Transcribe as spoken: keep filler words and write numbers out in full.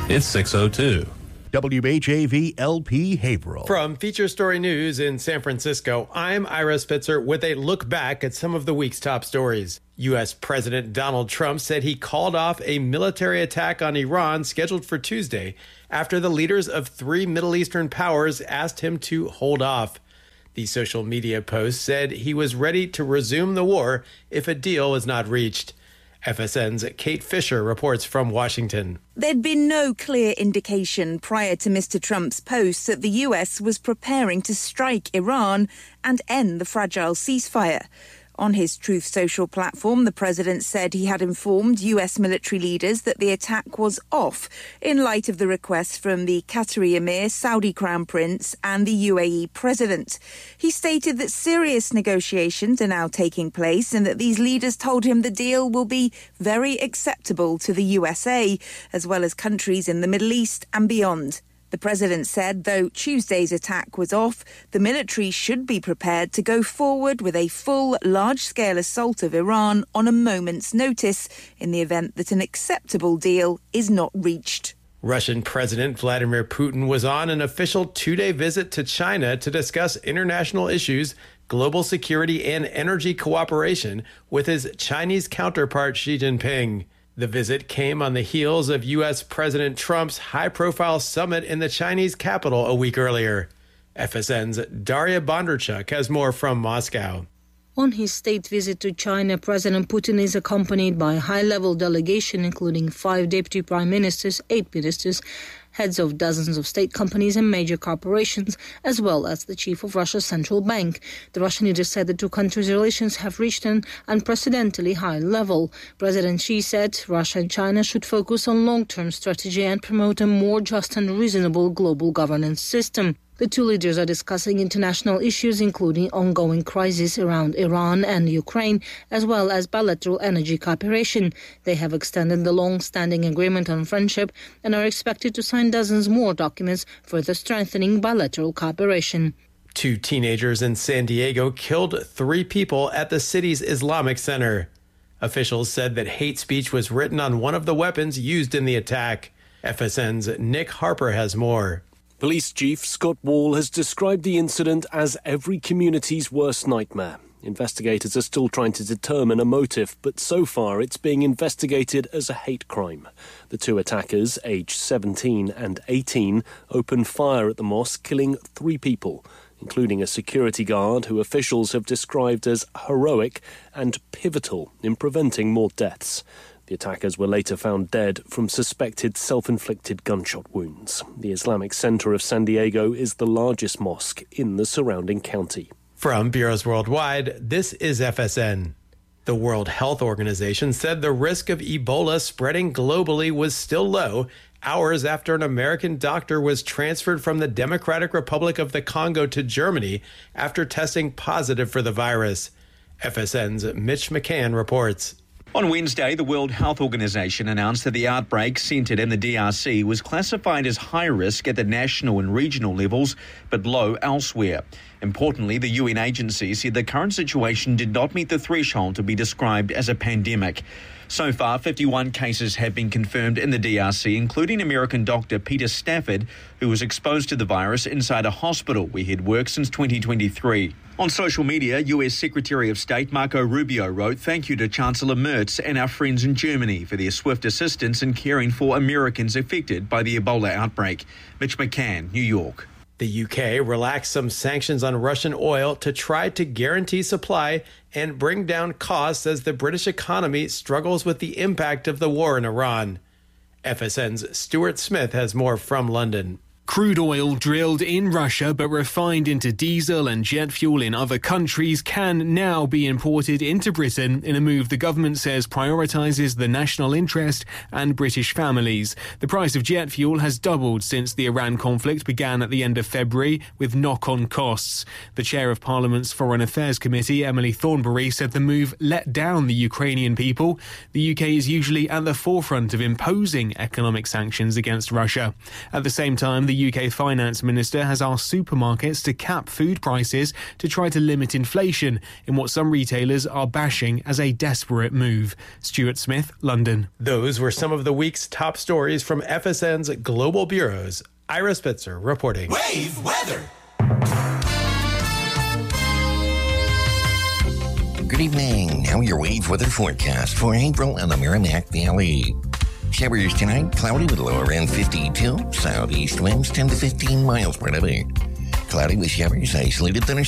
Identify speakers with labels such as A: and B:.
A: It's six oh two.
B: W H A V L P Haverhill.
C: From Feature Story News in San Francisco, I'm Ira Spitzer with a look back at some of the week's top stories. U S. President Donald Trump said he called off a military attack on Iran scheduled for Tuesday after the leaders of three Middle Eastern powers asked him to hold off. The social media post said he was ready to resume the war if a deal was not reached. F S N's Kate Fisher reports from Washington.
D: There'd been no clear indication prior to Mister Trump's post that the U S was preparing to strike Iran and end the fragile ceasefire. On his Truth Social platform, the president said he had informed U S military leaders that the attack was off in light of the request from the Qatari Emir, Saudi Crown Prince and the U A E president. He stated that serious negotiations are now taking place and that these leaders told him the deal will be very acceptable to the U S A, as well as countries in the Middle East and beyond. The president said, though Tuesday's attack was off, the military should be prepared to go forward with a full, large-scale assault of Iran on a moment's notice in the event that an acceptable deal is not reached.
C: Russian President Vladimir Putin was on an official two-day visit to China to discuss international issues, global security, and energy cooperation with his Chinese counterpart Xi Jinping. The visit came on the heels of U S. President Trump's high-profile summit in the Chinese capital a week earlier. F S N's Daria Bondarchuk has more from Moscow.
E: On his state visit to China, President Putin is accompanied by a high-level delegation, including five deputy prime ministers, eight ministers, heads of dozens of state companies and major corporations, as well as the chief of Russia's central bank. The Russian leader said the two countries' relations have reached an unprecedentedly high level. President Xi said Russia and China should focus on long-term strategy and promote a more just and reasonable global governance system. The two leaders are discussing international issues, including ongoing crises around Iran and Ukraine, as well as bilateral energy cooperation. They have extended the long-standing agreement on friendship and are expected to sign dozens more documents further strengthening bilateral cooperation.
C: Two teenagers in San Diego killed three people at the city's Islamic Center. Officials said that hate speech was written on one of the weapons used in the attack. F S N's Nick Harper has more.
F: Police Chief Scott Wall has described the incident as every community's worst nightmare. Investigators are still trying to determine a motive, but so far it's being investigated as a hate crime. The two attackers, aged seventeen and eighteen, opened fire at the mosque, killing three people, including a security guard who officials have described as heroic and pivotal in preventing more deaths. The attackers were later found dead from suspected self-inflicted gunshot wounds. The Islamic Center of San Diego is the largest mosque in the surrounding county.
C: From Bureaus Worldwide, this is F S N. The World Health Organization said the risk of Ebola spreading globally was still low hours after an American doctor was transferred from the Democratic Republic of the Congo to Germany after testing positive for the virus. F S N's Mitch McCann reports.
G: On Wednesday, the World Health Organization announced that the outbreak centred in the D R C was classified as high risk at the national and regional levels, but low elsewhere. Importantly, the U N agency said the current situation did not meet the threshold to be described as a pandemic. So far, fifty-one cases have been confirmed in the D R C, including American doctor Peter Stafford, who was exposed to the virus inside a hospital where he'd worked since twenty twenty-three. On social media, U S Secretary of State Marco Rubio wrote, "Thank you to Chancellor Merz and our friends in Germany for their swift assistance in caring for Americans affected by the Ebola outbreak." Mitch McCann, New York.
C: The U K relaxed some sanctions on Russian oil to try to guarantee supply and bring down costs as the British economy struggles with the impact of the war in Iran. F S N's Stuart Smith has more from London.
H: Crude oil drilled in Russia but refined into diesel and jet fuel in other countries can now be imported into Britain in a move the government says prioritises the national interest and British families. The price of jet fuel has doubled since the Iran conflict began at the end of February, with knock-on costs. The chair of Parliament's Foreign Affairs Committee, Emily Thornberry, said the move let down the Ukrainian people. The U K is usually at the forefront of imposing economic sanctions against Russia. At the same time, the U K Finance Minister has asked supermarkets to cap food prices to try to limit inflation in what some retailers are bashing as a desperate move. Stuart Smith, London.
C: Those were some of the week's top stories from F S N's global bureaus. Ira Spitzer reporting.
A: Wave weather.
I: Good evening. Now your wave weather forecast for April in the Merrimack Valley. Showers tonight, cloudy with low around fifty-two. Southeast winds ten to fifteen miles per hour. Cloudy with showers, isolated thunderstorms.